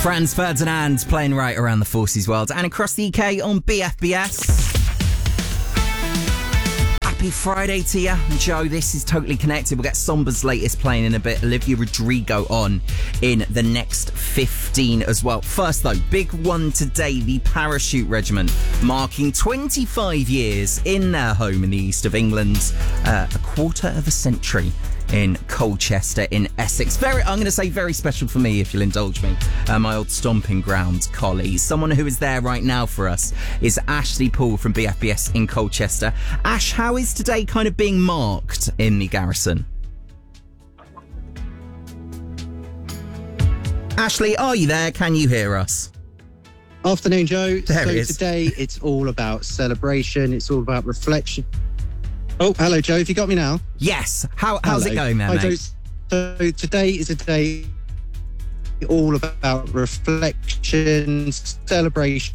Franz Ferdinand playing right around the Forces world and across the UK on BFBS. Happy Friday to you, Joe. This is Totally Connected. We'll get Somba's latest playing in a bit. Olivia Rodrigo on in the next 15 as well. First though, big one today, the Parachute Regiment marking 25 years in their home in the east of England, a quarter of a century in Colchester in Essex. I'm going to say very special for me, if you'll indulge me. My old stomping ground collie. Someone who is there right now for us is Ashley Poole from BFBS in Colchester. Ash, how is today kind of being marked in the garrison? Ashley, are you there? Can you hear us? Afternoon, Joe. There he is. Today it's all about celebration. It's all about reflection. Oh, hello, Joe. Have you got me now? Yes. How's it going there, Hi, mate? Joe. So today is a day all about reflection, celebration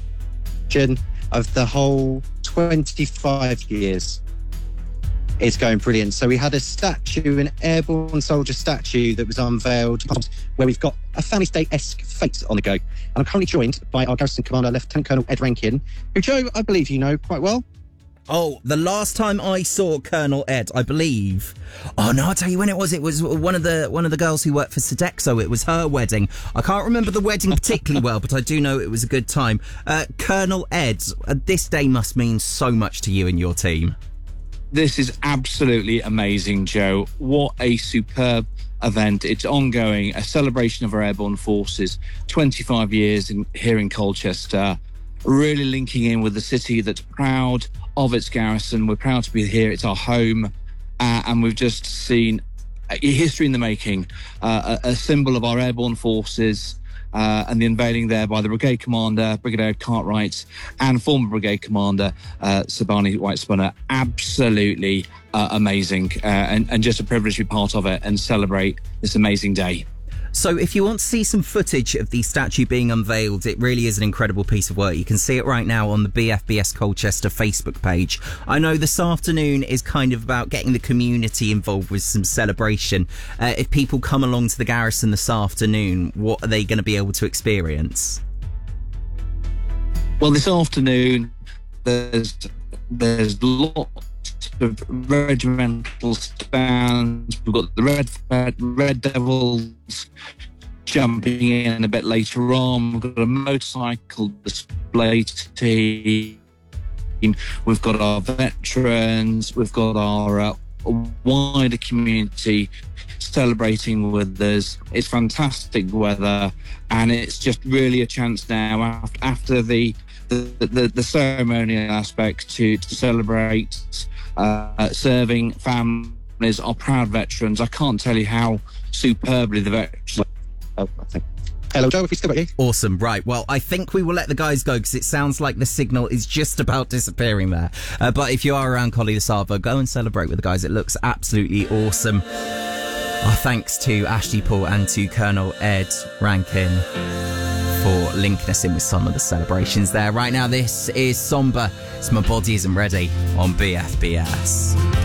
of the whole 25 years. It's going brilliant. So we had a statue, an airborne soldier statue that was unveiled where we've got a Family Day-esque fate on the go. And I'm currently joined by our garrison commander, Lieutenant Colonel Ed Rankin, who, Joe, I believe you know quite well. Oh, the last time I saw Colonel Ed, I believe. Oh no, I'll tell you when it was. It was one of the girls who worked for Sodexo. It was her wedding. I can't remember the wedding particularly well, but I do know it was a good time. Colonel Ed, this day must mean so much to you and your team. This is absolutely amazing, Joe. What a superb event. It's ongoing, a celebration of our airborne forces, 25 years here in Colchester, really linking in with the city that's proud of its garrison. We're proud to be here. It's our home. And we've just seen a history in the making, a symbol of our airborne forces, and the unveiling there by the Brigade Commander, Brigadier Cartwright, and former Brigade Commander, Sabani White-Spunner. Absolutely amazing, and just a privilege to be part of it and celebrate this amazing day. So if you want to see some footage of the statue being unveiled, it really is an incredible piece of work. You can see it right now on the BFBS Colchester Facebook page. I know this afternoon is kind of about getting the community involved with some celebration. If people come along to the garrison this afternoon, what are they going to be able to experience? Well, this afternoon, there's lots of regimental stands. We've got the Red Devils jumping in a bit later on. We've got a motorcycle display team. We've got our veterans. We've got our wider community celebrating with us. It's fantastic weather, and it's just really a chance now after the ceremonial aspect to celebrate serving families, our proud veterans. I can't tell you how superbly the veterans... Oh, I think. Hello, Joe, if you still got you. Awesome. Right. Well, I think we will let the guys go because it sounds like the signal is just about disappearing there. But if you are around Collie the Savo, go and celebrate with the guys. It looks absolutely awesome. Our thanks to Ashley Poole and to Colonel Ed Rankin for linking us in with some of the celebrations there. Right now, this is Somba. It's My Body Isn't Ready on BFBS.